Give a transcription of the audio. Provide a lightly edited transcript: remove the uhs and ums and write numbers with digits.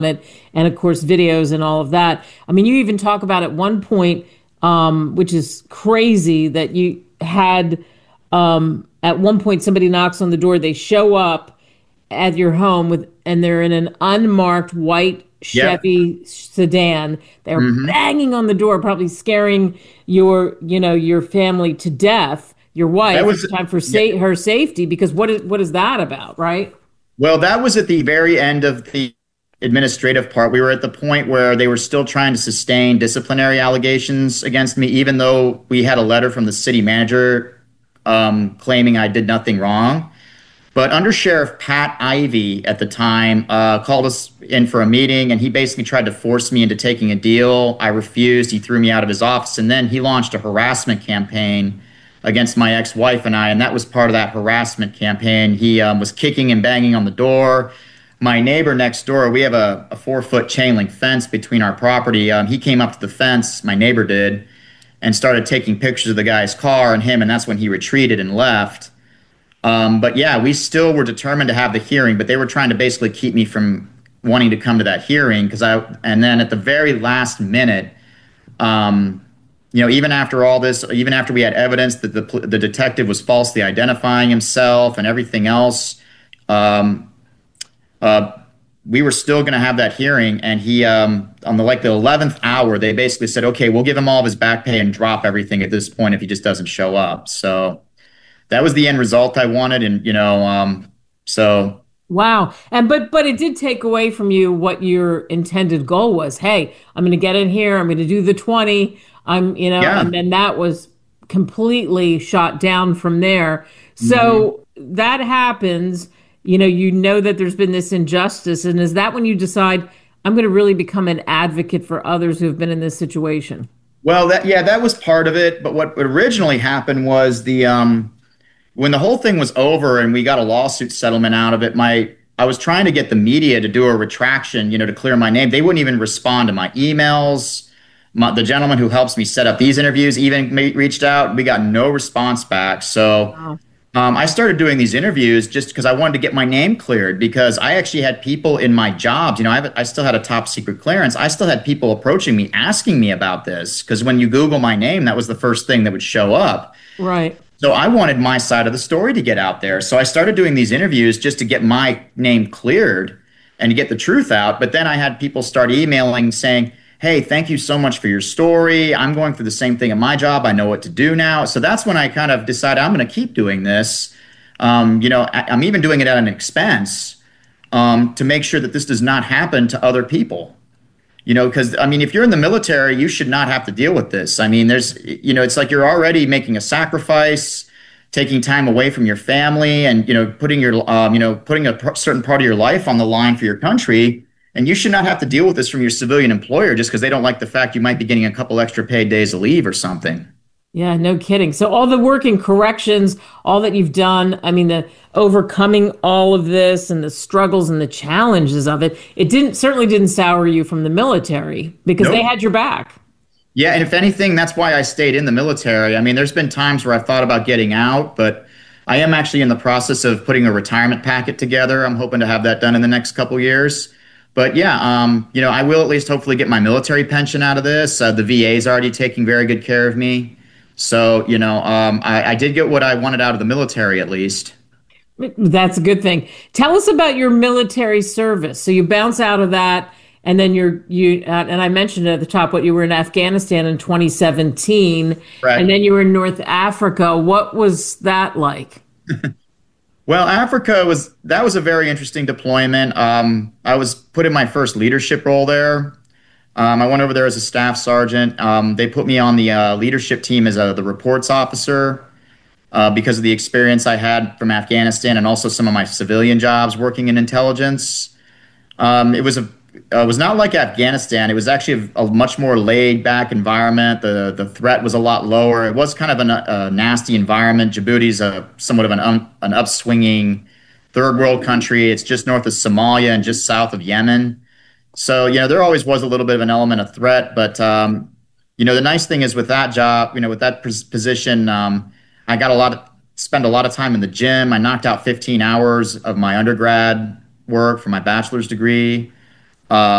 it, and of course videos and all of that. I mean, you even talk about at one point, which is crazy, that you had at one point somebody knocks on the door, they show up at your home and they're in an unmarked white Yep. Chevy sedan. They're hmm banging on the door, probably scaring your family to death, your That wife, at was the time for yeah. her safety, because what is that about, right? Well, that was at the very end of the administrative part. We were at the point where they were still trying to sustain disciplinary allegations against me, even though we had a letter from the city manager claiming I did nothing wrong. But Under Sheriff Pat Ivy at the time called us in for a meeting, and he basically tried to force me into taking a deal. I refused. He threw me out of his office, and then he launched a harassment campaign against my ex-wife and I, and that was part of that harassment campaign. He was kicking and banging on the door. My neighbor next door, we have a 4-foot chain link fence between our property. He came up to the fence, my neighbor did, and started taking pictures of the guy's car and him, and that's when he retreated and left. But yeah, we still were determined to have the hearing, but they were trying to basically keep me from wanting to come to that hearing and then at the very last minute, um, even after all this, even after we had evidence that the detective was falsely identifying himself and everything else, um, uh, we were still going to have that hearing. And he, on the 11th hour, they basically said, okay, we'll give him all of his back pay and drop everything at this point if he just doesn't show up. So that was the end result I wanted. And, so Wow. And but it did take away from you what your intended goal was. Hey, I'm going to get in here, I'm going to do the 20. yeah. And then that was completely shot down from there. hmm So that happens, you know that there's been this injustice, and is that when you decide I'm going to really become an advocate for others who have been in this situation? Well, that was part of it. But what originally happened was when the whole thing was over and we got a lawsuit settlement out of it, my I was trying to get the media to do a retraction, to clear my name. They wouldn't even respond to my emails. The gentleman who helps me set up these interviews even reached out. We got no response back. So Wow. I started doing these interviews just because I wanted to get my name cleared because I actually had people in my jobs. I still had a top secret clearance. I still had people approaching me, asking me about this because when you Google my name, that was the first thing that would show up. Right. So I wanted my side of the story to get out there. So I started doing these interviews just to get my name cleared and to get the truth out. But then I had people start emailing saying, hey, thank you so much for your story. I'm going through the same thing in my job. I know what to do now. So that's when I kind of decided I'm going to keep doing this. I'm even doing it at an expense to make sure that this does not happen to other people. Because I mean, if you're in the military, you should not have to deal with this. I mean, it's like you're already making a sacrifice, taking time away from your family, and putting a certain part of your life on the line for your country. And you should not have to deal with this from your civilian employer just because they don't like the fact you might be getting a couple extra paid days of leave or something. Yeah, no kidding. So all the work in corrections, all that you've done, I mean, the overcoming all of this and the struggles and the challenges of it, it didn't certainly didn't sour you from the military because they Nope. had your back. Yeah, and if anything, that's why I stayed in the military. I mean, there's been times where I've thought about getting out, but I am actually in the process of putting a retirement packet together. I'm hoping to have that done in the next couple years. But yeah, I will at least hopefully get my military pension out of this. The VA is already taking very good care of me. So, I did get what I wanted out of the military at least. That's a good thing. Tell us about your military service. So you bounce out of that, and then and I mentioned at the top what you were in Afghanistan in 2017, and Right. then you were in North Africa. What was that like? Well, that was a very interesting deployment. I was put in my first leadership role there. I went over there as a staff sergeant. They put me on the leadership team as the reports officer because of the experience I had from Afghanistan and also some of my civilian jobs working in intelligence. It was not like Afghanistan. It was actually a much more laid back environment. The threat was a lot lower. It was kind of a nasty environment. Djibouti's somewhat of an upswinging third world country. It's just north of Somalia and just south of Yemen. So, there always was a little bit of an element of threat, but the nice thing is with that job, with that position, I got spend a lot of time in the gym. I knocked out 15 hours of my undergrad work for my bachelor's degree.